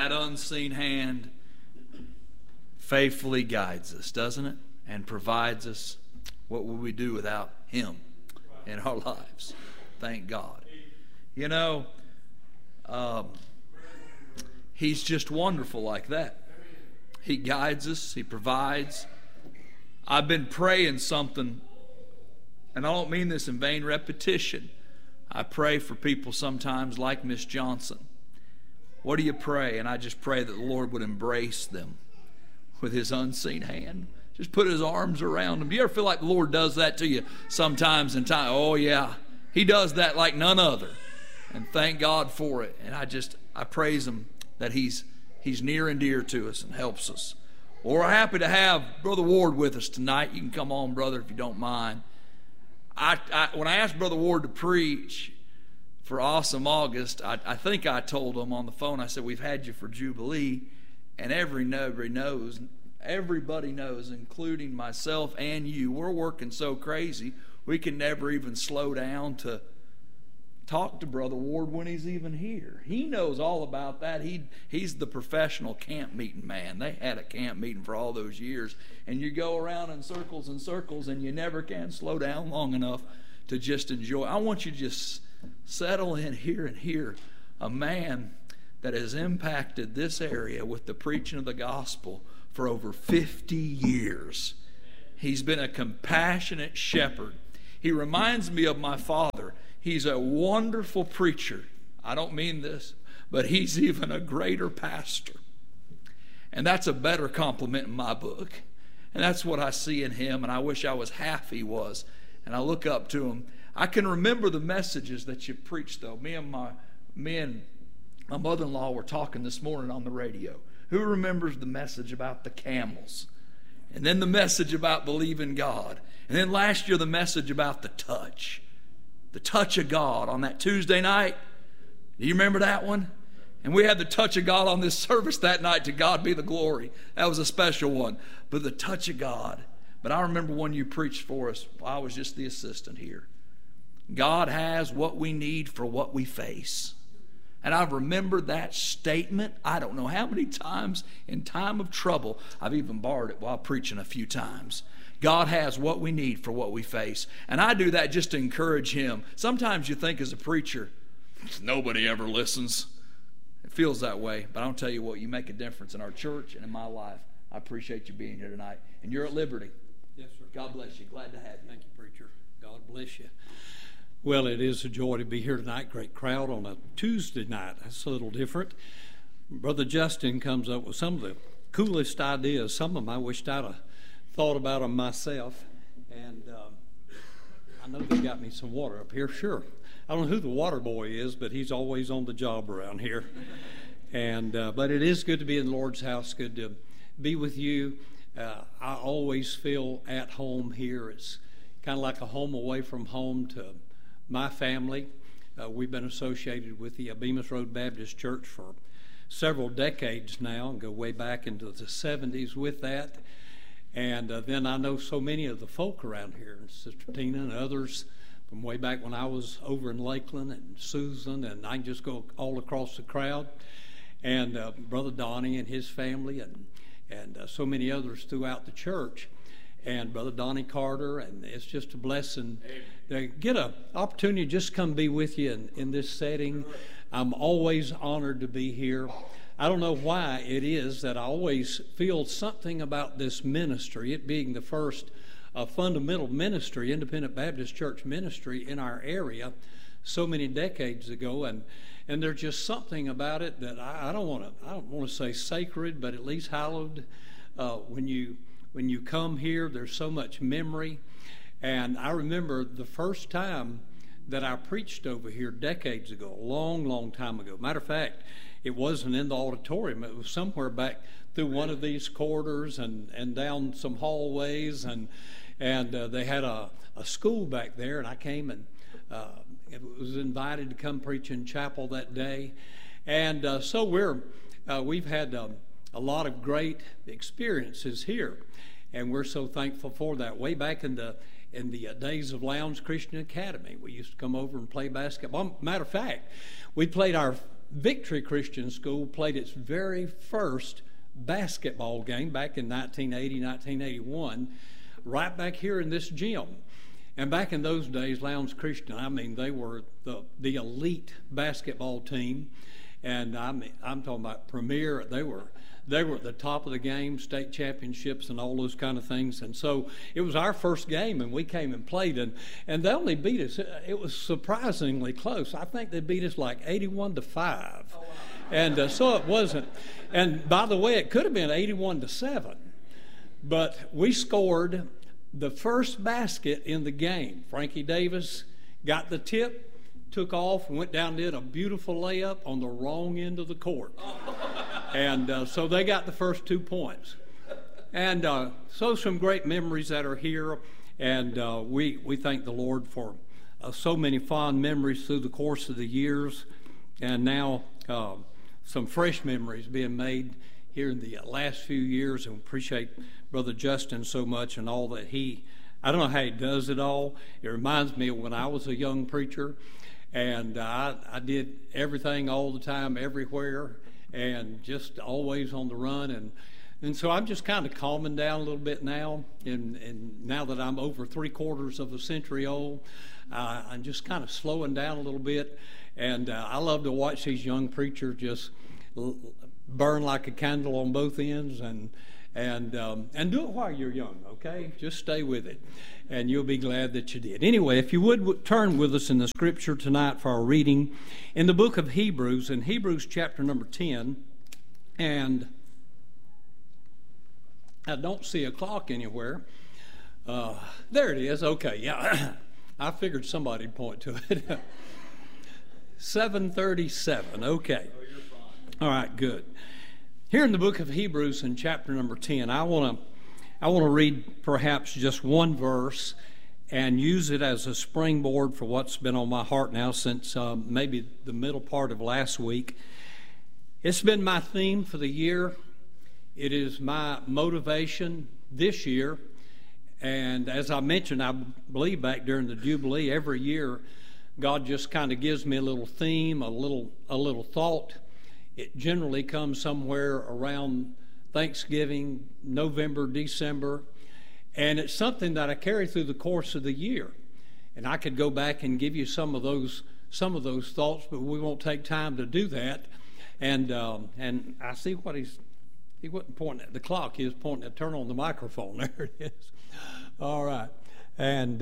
that unseen hand faithfully guides us, doesn't it? And provides us. What would we do without Him in our lives? Thank God. You know, He's just wonderful like that. He guides us. He provides. I've been praying something, and I don't mean this in vain repetition. I pray for people sometimes like Miss Johnson. What do you pray? And I just pray that the Lord would embrace them with His unseen hand. Just put His arms around them. Do you ever feel like the Lord does that to you sometimes in time? Oh, yeah. He does that like none other. And thank God for it. And I praise Him that He's near and dear to us and helps us. Well, we're happy to have Brother Ward with us tonight. You can come on, brother, if you don't mind. When I asked Brother Ward to preach for Awesome August, I think I told him on the phone, I said, we've had you for Jubilee, and everybody knows, including myself and you, we're working so crazy, we can never even slow down to talk to Brother Ward when he's even here. He knows all about that. He's the professional camp meeting man. They had a camp meeting for all those years, and you go around in circles and circles, and you never can slow down long enough to just enjoy. I want you to just settle in here and hear a man that has impacted this area with the preaching of the gospel for over 50 years. He's been a compassionate shepherd. He reminds me of my father. He's a wonderful preacher. I don't mean this, but he's even a greater pastor. And that's a better compliment in my book. And that's what I see in him, and I wish I was half he was. And I look up to him. I can remember the messages that you preached, though. Me and my mother-in-law were talking this morning on the radio. Who remembers the message about the camels? And then the message about believing God. And then last year the message about the touch. The touch of God on that Tuesday night. Do you remember that one? And we had the touch of God on this service that night. To God be the glory. That was a special one. But the touch of God. But I remember one you preached for us while I was just the assistant here. God has what we need for what we face. And I've remembered that statement I don't know how many times in time of trouble. I've even borrowed it while preaching a few times. God has what we need for what we face. And I do that just to encourage Him. Sometimes you think as a preacher, nobody ever listens. It feels that way. But I'll tell you what, you make a difference in our church and in my life. I appreciate you being here tonight. And you're at liberty. Yes, sir. God bless you. Glad to have you. Thank you, preacher. God bless you. Well, it is a joy to be here tonight. Great crowd on a Tuesday night. That's a little different. Brother Justin comes up with some of the coolest ideas. Some of them I wished I'd have thought about them myself. And I know they got me some water up here. Sure. I don't know who the water boy is, but he's always on the job around here. And but it is good to be in the Lord's house. Good to be with you. I always feel at home here. It's kind of like a home away from home to my family. We've been associated with the Bemis Road Baptist Church for several decades now, and go way back into the 70s with that. And then I know so many of the folk around here, and Sister Tina and others from way back when I was over in Lakeland, and Susan, and I can just go all across the crowd, and Brother Donnie and his family, and so many others throughout the church, and Brother Donnie Carter, and it's just a blessing to get an opportunity to just come be with you in this setting. I'm always honored to be here. I don't know why it is that I always feel something about this ministry, it being the first fundamental ministry, Independent Baptist Church ministry in our area so many decades ago, and there's just something about it that I don't want to say sacred, but at least hallowed. When you come here, there's so much memory. And I remember the first time that I preached over here decades ago, a long, long time ago. Matter of fact, it wasn't in the auditorium. It was somewhere back through one of these corridors and down some hallways. And they had a school back there, and I came and was invited to come preach in chapel that day. And so we've had a lot of great experiences here, and we're so thankful for that. Way back in the days of Lowndes Christian Academy, we used to come over and play basketball. Matter of fact, we played our Victory Christian School played its very first basketball game back in 1980, 1981, right back here in this gym. And back in those days, Lowndes Christian, I mean, they were the elite basketball team. And I'm talking about premier. They were at the top of the game, state championships and all those kind of things. And so it was our first game, and we came and played. And they only beat us. It was surprisingly close. I think they beat us like 81-5. Oh, wow. And so it wasn't. And by the way, it could have been 81-7. But we scored the first basket in the game. Frankie Davis got the tip, took off, and went down and did a beautiful layup on the wrong end of the court. And so they got the first 2 points. And so some great memories that are here. And we thank the Lord for so many fond memories through the course of the years. And now some fresh memories being made here in the last few years. And appreciate Brother Justin so much and all that I don't know how he does it all. It reminds me of when I was a young preacher. And I did everything all the time, everywhere, and just always on the run. And so I'm just kind of calming down a little bit now. And now that I'm over 3/4 of a century old, I'm just kind of slowing down a little bit. And I love to watch these young preachers just burn like a candle on both ends and do it while you're young, okay? Just stay with it, and you'll be glad that you did. Anyway, if you would turn with us in the Scripture tonight for our reading in the book of Hebrews, in Hebrews chapter number 10, and I don't see a clock anywhere. There it is. Okay, yeah. I figured somebody'd point to it. 7:37. Okay. All right, good. Here in the book of Hebrews in chapter number 10, I want to read perhaps just one verse and use it as a springboard for what's been on my heart now since maybe the middle part of last week. It's been my theme for the year. It is my motivation this year. And as I mentioned, I believe back during the Jubilee, every year God just kind of gives me a little theme, a little thought. It generally comes somewhere around Thanksgiving, November, December, and it's something that I carry through the course of the year. And I could go back and give you some of those thoughts, but we won't take time to do that. And I see what he wasn't pointing at the clock; he was pointing at turn on the microphone. There it is. All right, and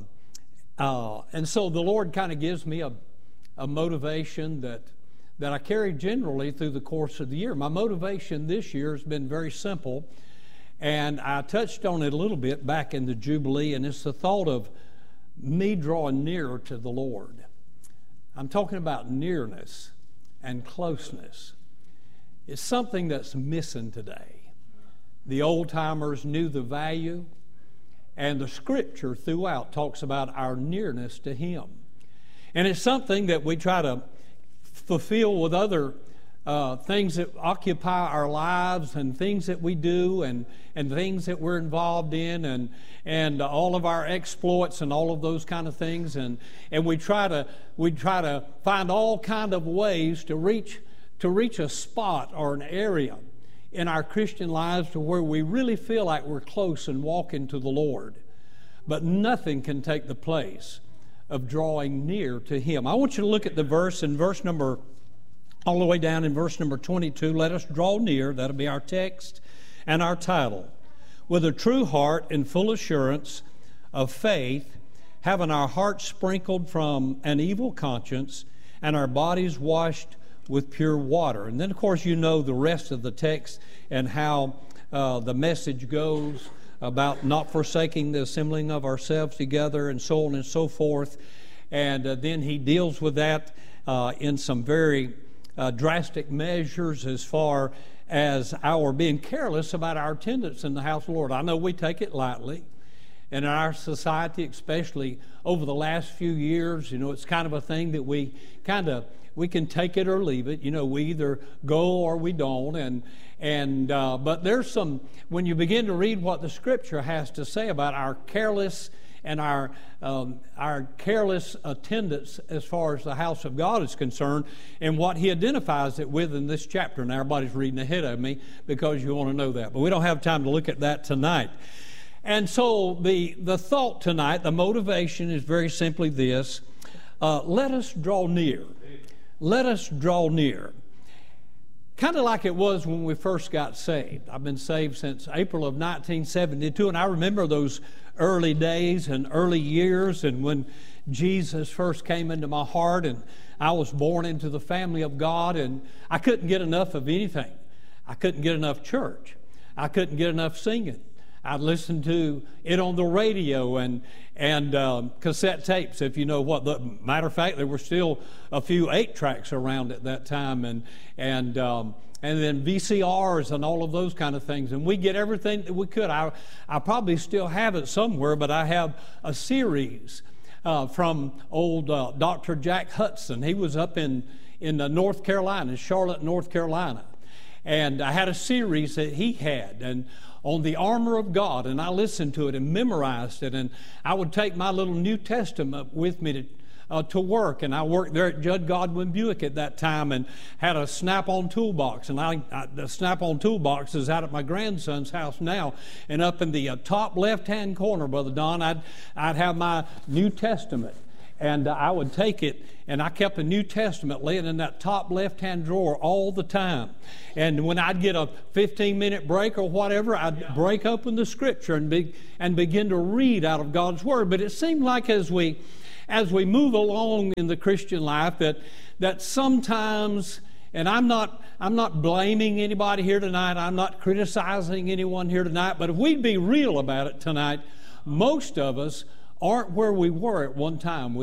so the Lord kind of gives me a motivation that I carry generally through the course of the year. My motivation this year has been very simple, and I touched on it a little bit back in the Jubilee, and it's the thought of me drawing nearer to the Lord. I'm talking about nearness and closeness. It's something that's missing today. The old-timers knew the value, and the Scripture throughout talks about our nearness to Him. And it's something that we try to fulfill with other things that occupy our lives and things that we do and things that we're involved in and all of our exploits and all of those kind of things and we try to find all kind of ways to reach a spot or an area in our Christian lives to where we really feel like we're close and walking to the Lord. But nothing can take the place of drawing near to Him. I want you to look at the verse in all the way down in verse number 22. Let us draw near, that'll be our text and our title, with a true heart and full assurance of faith, having our hearts sprinkled from an evil conscience and our bodies washed with pure water. And then, of course, you know the rest of the text and how the message goes about not forsaking the assembling of ourselves together and so on and so forth. And then he deals with that in some very drastic measures as far as our being careless about our attendance in the house of the Lord. I know we take it lightly. And in our society, especially over the last few years, it's kind of a thing that we can take it or leave it. We either go or we don't. But there's some, when you begin to read what the Scripture has to say about our careless and our careless attendance as far as the house of God is concerned, and what he identifies it with in this chapter. Now everybody's reading ahead of me because you want to know that, but we don't have time to look at that tonight. And so the thought tonight, the motivation is very simply this: let us draw near. Let us draw near. Kind of like it was when we first got saved. I've been saved since April of 1972, and I remember those early days and early years, and when Jesus first came into my heart, and I was born into the family of God, and I couldn't get enough of anything. I couldn't get enough church. I couldn't get enough singing. I'd listen to it on the radio and cassette tapes, if you know what. Matter of fact, there were still a few 8-tracks around at that time, and then VCRs and all of those kind of things. And we get everything that we could. I probably still have it somewhere, but I have a series from old Dr. Jack Hudson. He was up in North Carolina, Charlotte, North Carolina. And I had a series that he had, and on the armor of God, and I listened to it and memorized it, and I would take my little New Testament with me to work, and I worked there at Judd Godwin Buick at that time, and had a Snap-on toolbox, and the Snap-on toolbox is out at my grandson's house now, and up in the top left-hand corner, Brother Don, I'd have my New Testament, and I would take it, and I kept a New Testament laying in that top left-hand drawer all the time. And when I'd get a 15-minute break or whatever, I'd break open the Scripture and begin to read out of God's Word. But it seemed like as we move along in the Christian life that sometimes, and I'm not blaming anybody here tonight, I'm not criticizing anyone here tonight, but if we'd be real about it tonight, most of us aren't where we were at one time with